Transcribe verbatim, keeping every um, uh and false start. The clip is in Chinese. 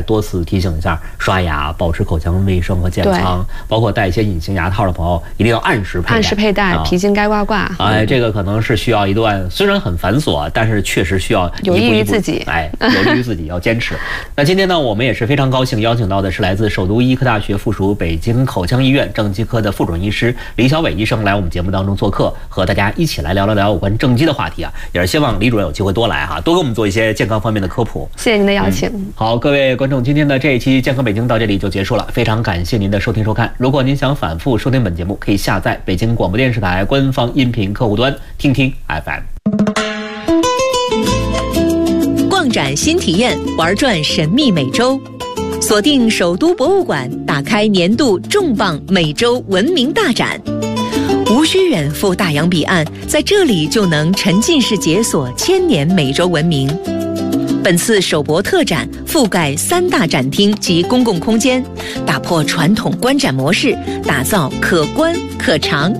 多次提醒一下，刷牙，保持口腔卫生和健康，包括戴一些隐形牙套的朋友，一定要按时佩戴。 按时佩戴，啊、皮筋该挂挂。 哎，这个可能是需要一段虽然很繁琐，但是确实需要一步一步有益于自己。 哎，有利于自己，要坚持。那今天呢，我们也是非常高兴邀请到的是来自首都医科大学附属北京口腔医院正畸科的副主任医师李小伟医生来我们节目当中做客，和大家一起来聊聊聊有关正畸的话题啊。也是希望李主任有机会多来哈，多给我们做一些健康方面的科普。 谢谢您的邀请。 嗯、好，各位观众，今天的这一期健康北京到这里就结束了，非常感谢您的收听收看。如果您想反复收听本节目，可以下载北京广播电视台官方音频客户端听听 F M。 逛展新体验，玩转神秘美洲，锁定首都博物馆，打开年度重磅美洲文明大展。无需远赴大洋彼岸，在这里就能沉浸式解锁千年美洲文明。本次首博特展覆盖三大展厅及公共空间，打破传统观展模式，打造可观可尝